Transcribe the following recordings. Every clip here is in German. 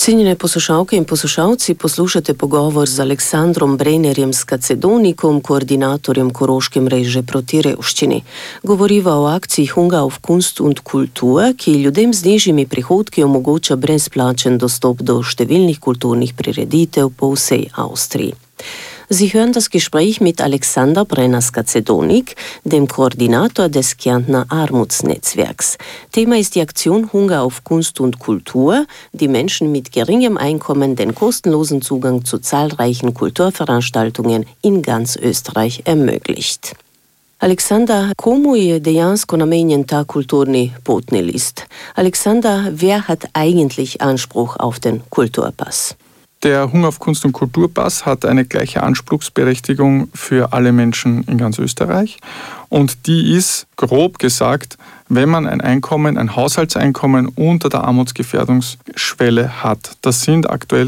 Cenjene poslušalke in poslušalci, poslušate pogovor z Aleksandrom Brennerjem Skacedonikom, koordinatorjem Koroške mreže proti revščini. Govoriva o akciji Hunger auf Kunst und Kultur, ki ljudem z nižjimi prihodki omogoča brezplačen dostop do številnih kulturnih prireditev po vsej Avstriji. Sie hören das Gespräch mit Alexander Brenner-Skacedonik, dem Koordinator des Kärntner Armutsnetzwerks. Thema ist die Aktion Hunger auf Kunst und Kultur, die Menschen mit geringem Einkommen den kostenlosen Zugang zu zahlreichen Kulturveranstaltungen in ganz Österreich ermöglicht. Alexander, komu je dejansko namenjen ta kulturni potni list? Alexander, wer hat eigentlich Anspruch auf den Kulturpass? Der Hunger auf Kunst- und Kulturpass hat eine gleiche Anspruchsberechtigung für alle Menschen in ganz Österreich. Und die ist, grob gesagt, wenn man ein Haushaltseinkommen unter der Armutsgefährdungsschwelle hat. Das sind aktuell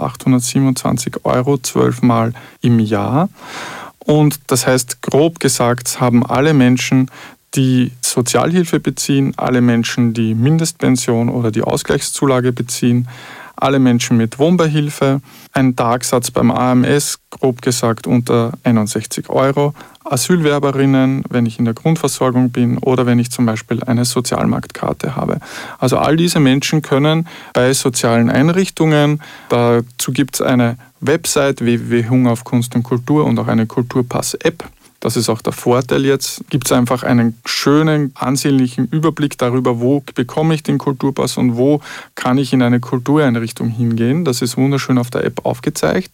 1.827 €, 12 Mal im Jahr. Und das heißt, grob gesagt, haben alle Menschen, die Sozialhilfe beziehen, alle Menschen, die Mindestpension oder die Ausgleichszulage beziehen, alle Menschen mit Wohnbeihilfe, ein Tagsatz beim AMS, grob gesagt unter 61 €, Asylwerberinnen, wenn ich in der Grundversorgung bin oder wenn ich zum Beispiel eine Sozialmarktkarte habe. Also all diese Menschen können bei sozialen Einrichtungen, dazu gibt es eine Website www.hunger auf Kunst und Kultur und auch eine Kulturpass-App. Das ist auch der Vorteil jetzt. Gibt es einfach einen schönen, ansehnlichen Überblick darüber, wo bekomme ich den Kulturpass und wo kann ich in eine Kultureinrichtung hingehen. Das ist wunderschön auf der App aufgezeigt.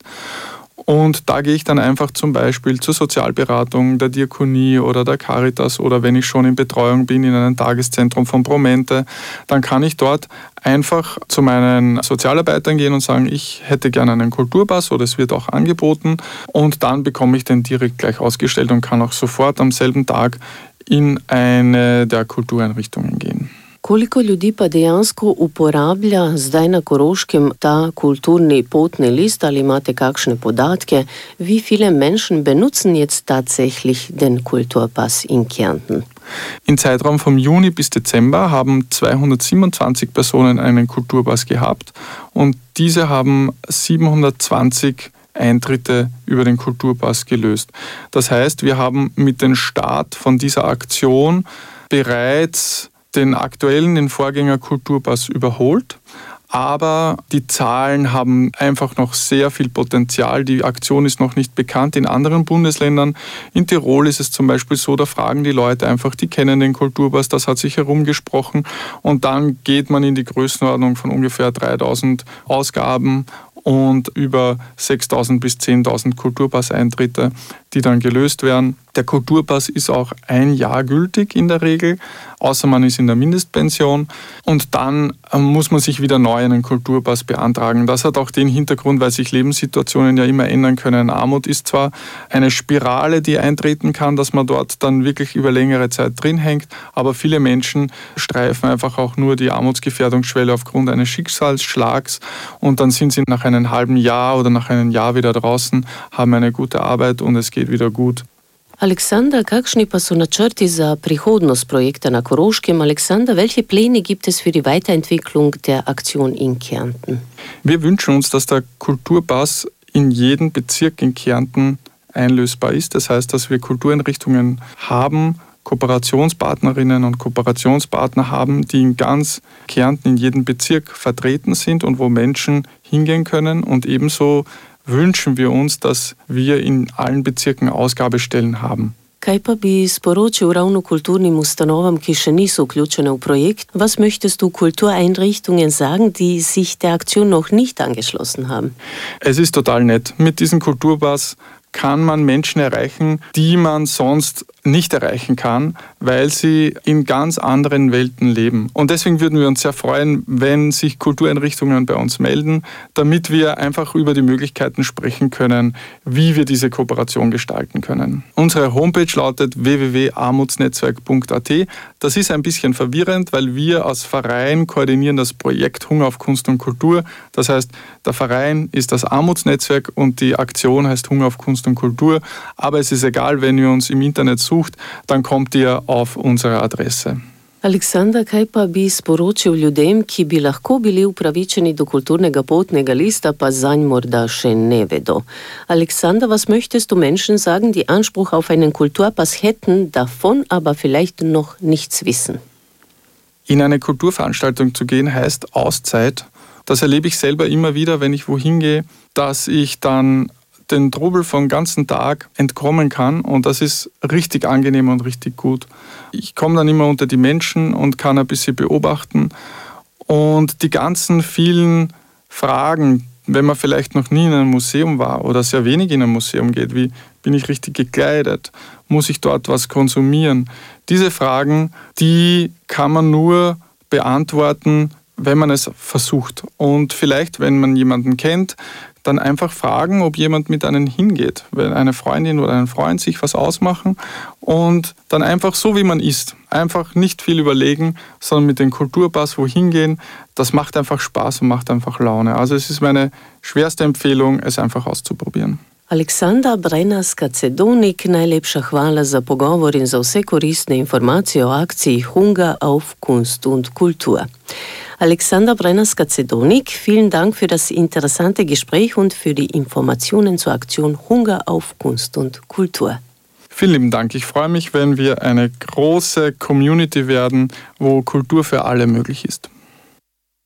Und da gehe ich dann einfach zum Beispiel zur Sozialberatung, der Diakonie oder der Caritas oder wenn ich schon in Betreuung bin in einem Tageszentrum von Promente, dann kann ich dort einfach zu meinen Sozialarbeitern gehen und sagen, ich hätte gerne einen Kulturpass oder es wird auch angeboten und dann bekomme ich den direkt gleich ausgestellt und kann auch sofort am selben Tag in eine der Kultureinrichtungen gehen. Koliko ljudi pa dejansko uporablja zdaj na Koroškem ta kulturni potni list? Ali imate kakšne podatke? Wie viele Menschen benutzen jetzt tatsächlich den Kulturpass in Kärnten? Im Zeitraum vom Juni bis Dezember haben 227 Personen einen Kulturpass gehabt und diese haben 720 Eintritte über den Kulturpass gelöst. Das heißt, wir haben mit dem Start von dieser Aktion bereits den Vorgänger Kulturpass überholt, aber die Zahlen haben einfach noch sehr viel Potenzial. Die Aktion ist noch nicht bekannt in anderen Bundesländern. In Tirol ist es zum Beispiel so, da fragen die Leute einfach, die kennen den Kulturpass, das hat sich herumgesprochen und dann geht man in die Größenordnung von ungefähr 3.000 Ausgaben und über 6.000 bis 10.000 Kulturpass-Eintritte, die dann gelöst werden. Der Kulturpass ist auch ein Jahr gültig in der Regel, außer man ist in der Mindestpension. Und dann muss man sich wieder neu einen Kulturpass beantragen. Das hat auch den Hintergrund, weil sich Lebenssituationen ja immer ändern können. Armut ist zwar eine Spirale, die eintreten kann, dass man dort dann wirklich über längere Zeit drin hängt, aber viele Menschen streifen einfach auch nur die Armutsgefährdungsschwelle aufgrund eines Schicksalsschlags und dann sind sie nach einem halben Jahr oder nach einem Jahr wieder draußen, haben eine gute Arbeit und es geht wieder gut. Alexander, kakšni pa so načrti za prihodnost projekta na Koroškem? Alexander, welche Pläne gibt es für die Weiterentwicklung der Aktion in Kärnten? Wir wünschen uns, dass der Kulturpass in jedem Bezirk in Kärnten einlösbar ist. Das heißt, dass wir Kultureinrichtungen haben, Kooperationspartnerinnen und Kooperationspartner haben, die in ganz Kärnten in jedem Bezirk vertreten sind und wo Menschen hingehen können und ebenso wünschen wir uns, dass wir in allen Bezirken Ausgabestellen haben. Kaj pa bi sporočil ravno kulturnim ustanovam, ki še niso vključene v projekt? Was möchtest du Kultureinrichtungen sagen, die sich der Aktion noch nicht angeschlossen haben? Es ist total nett. Mit diesem Kulturpass kann man Menschen erreichen, die man sonst nicht erreichen kann, weil sie in ganz anderen Welten leben. Und deswegen würden wir uns sehr freuen, wenn sich Kultureinrichtungen bei uns melden, damit wir einfach über die Möglichkeiten sprechen können, wie wir diese Kooperation gestalten können. Unsere Homepage lautet www.armutsnetzwerk.at. Das ist ein bisschen verwirrend, weil wir als Verein koordinieren das Projekt Hunger auf Kunst und Kultur. Das heißt, der Verein ist das Armutsnetzwerk und die Aktion heißt Hunger auf Kunst und Kultur. Aber es ist egal, wenn ihr uns im Internet sucht, dann kommt ihr auf unsere Adresse. Aleksandar, kaj pa bi sporočil ljudem, ki bi lahko bili upravičeni do kulturnega potnega lista, pa zanj morda še ne vedo? Alexander, was möchtest du Menschen sagen, die Anspruch auf einen Kulturpass hätten, davon aber vielleicht noch nichts wissen? In eine Kulturveranstaltung zu gehen heißt Auszeit. Das erlebe ich selber immer wieder, wenn ich wohin gehe, dass ich dann den Trubel vom ganzen Tag entkommen kann und das ist richtig angenehm und richtig gut. Ich komme dann immer unter die Menschen und kann ein bisschen beobachten und die ganzen vielen Fragen, wenn man vielleicht noch nie in einem Museum war oder sehr wenig in einem Museum geht, wie bin ich richtig gekleidet, muss ich dort was konsumieren? Diese Fragen, die kann man nur beantworten, wenn man es versucht. Und vielleicht, wenn man jemanden kennt, dann einfach fragen, ob jemand mit einem hingeht. Wenn eine Freundin oder ein Freund sich was ausmachen und dann einfach so, wie man ist. Einfach nicht viel überlegen, sondern mit dem Kulturpass wohin gehen. Das macht einfach Spaß und macht einfach Laune. Also es ist meine schwerste Empfehlung, es einfach auszuprobieren. Aleksandar Brenas-Kacedonik, najlepša hvala za pogovor in za vse koristne informacije o akciji Hunger auf Kunst und Kultur. Aleksandar Brenas-Kacedonik, vielen Dank für das interessante Gespräch und für die Informationen zur Aktion Hunger auf Kunst und Kultur. Vielen lieben Dank. Ich freue mich, wenn wir eine große Community werden, wo Kultur für alle möglich ist.